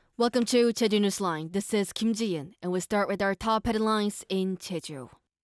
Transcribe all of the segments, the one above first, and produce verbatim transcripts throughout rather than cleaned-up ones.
Welcome to Jeju Newsline. This is Kim Ji-in, and we start with our top headlines in Jeju.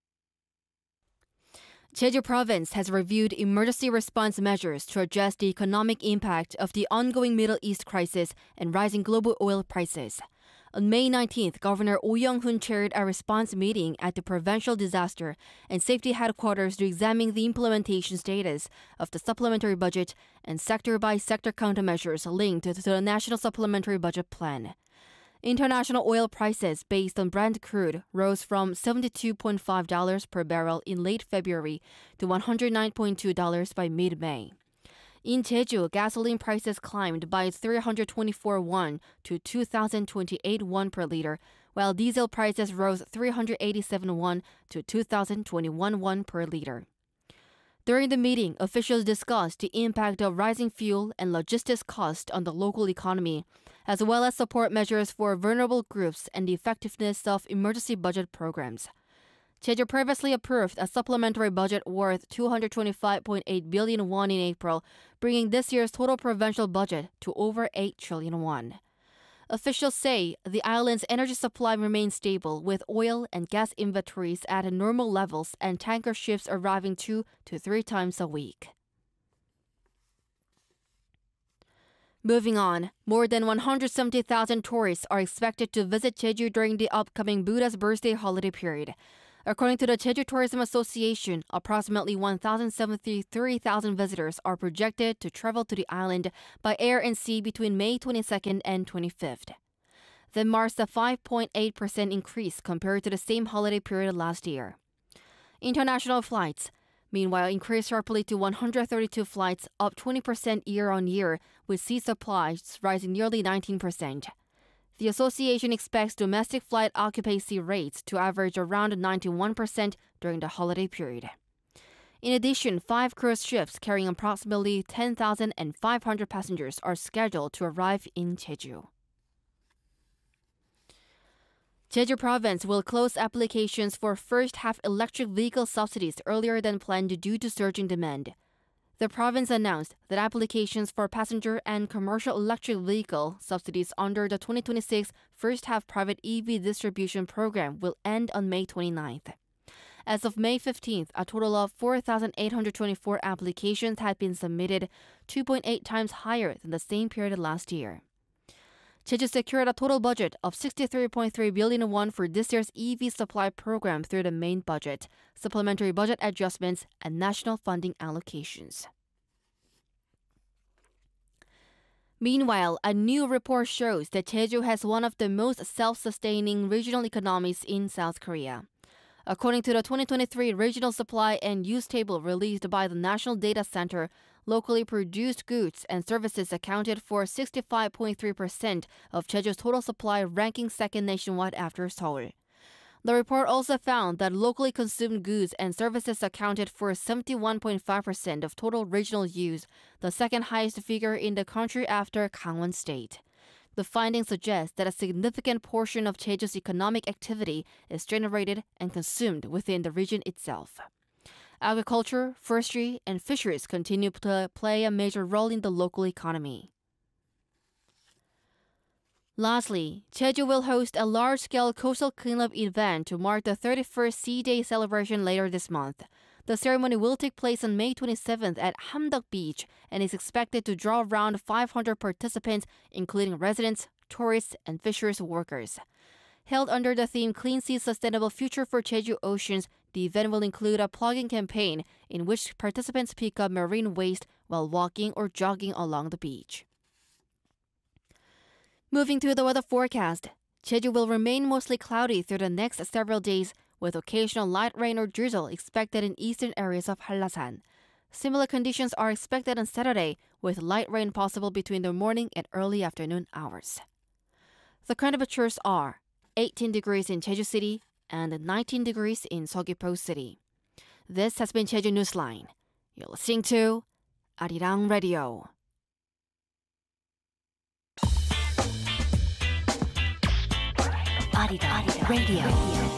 Jeju Province has reviewed emergency response measures to address the economic impact of the ongoing Middle East crisis and rising global oil prices. On May nineteenth, Governor Oh Young-hoon chaired a response meeting at the Provincial Disaster and Safety Headquarters to examine the implementation status of the supplementary budget and sector-by-sector countermeasures linked to the National Supplementary Budget Plan. International oil prices based on Brent crude rose from seventy-two point five dollars per barrel in late February to one hundred nine point two dollars by mid-May. In Jeju, gasoline prices climbed by three hundred twenty-four won to two thousand twenty-eight won per liter, while diesel prices rose three hundred eighty-seven won to two thousand twenty-one won per liter. During the meeting, officials discussed the impact of rising fuel and logistics costs on the local economy, as well as support measures for vulnerable groups and the effectiveness of emergency budget programs. Jeju previously approved a supplementary budget worth two hundred twenty-five point eight billion won in April, bringing this year's total provincial budget to over eight trillion won. Officials say the island's energy supply remains stable, with oil and gas inventories at normal levels and tanker ships arriving two to three times a week. Moving on, more than one hundred seventy thousand tourists are expected to visit Jeju during the upcoming Buddha's birthday holiday period. According to the Jeju Tourism Association, approximately one hundred seventy-three thousand visitors are projected to travel to the island by air and sea between May twenty-second and twenty-fifth. That marks a five point eight percent increase compared to the same holiday period last year. International flights, meanwhile, increased sharply to one hundred thirty-two flights, up twenty percent year-on-year, with sea supplies rising nearly nineteen percent. The association expects domestic flight occupancy rates to average around ninety-one percent during the holiday period. In addition, five cruise ships carrying approximately ten thousand five hundred passengers are scheduled to arrive in Jeju. Jeju Province will close applications for first-half electric vehicle subsidies earlier than planned due to surging demand. The province announced that applications for passenger and commercial electric vehicle subsidies under the twenty twenty-six first-half private E V distribution program will end on May twenty-ninth. As of May fifteenth, a total of four thousand eight hundred twenty-four applications had been submitted, two point eight times higher than the same period last year. Jeju secured a total budget of sixty-three point three billion won for this year's E V supply program through the main budget, supplementary budget adjustments, and national funding allocations. Meanwhile, a new report shows that Jeju has one of the most self-sustaining regional economies in South Korea. According to the twenty twenty-three Regional Supply and Use Table released by the National Data Center, locally produced goods and services accounted for sixty-five point three percent of Jeju's total supply, ranking second nationwide after Seoul. The report also found that locally consumed goods and services accounted for seventy-one point five percent of total regional use, the second highest figure in the country after Gangwon State. The findings suggest that a significant portion of Jeju's economic activity is generated and consumed within the region itself. Agriculture, forestry, and fisheries continue to play a major role in the local economy. Lastly, Jeju will host a large-scale coastal cleanup event to mark the thirty-first Sea Day celebration later this month. The ceremony will take place on May twenty-seventh at Hamdeok Beach and is expected to draw around five hundred participants, including residents, tourists, and fisheries workers. Held under the theme Clean Seas Sustainable Future for Jeju Oceans, the event will include a plugging campaign in which participants pick up marine waste while walking or jogging along the beach. Moving to the weather forecast, Jeju will remain mostly cloudy through the next several days, with occasional light rain or drizzle expected in eastern areas of Hallasan. Similar conditions are expected on Saturday, with light rain possible between the morning and early afternoon hours. The current temperatures are eighteen degrees in Jeju City and nineteen degrees in Seogwipo City. This has been Jeju Newsline. You're listening to Arirang Radio. Arirang Radio.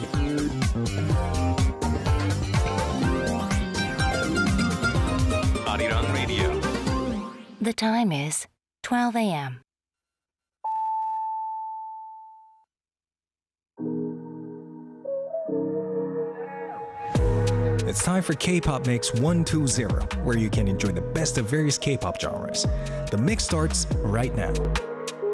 Arirang Radio. The time is twelve a.m. It's time for K-Pop Mix one two zero, where you can enjoy the best of various K-pop genres. The mix starts right now.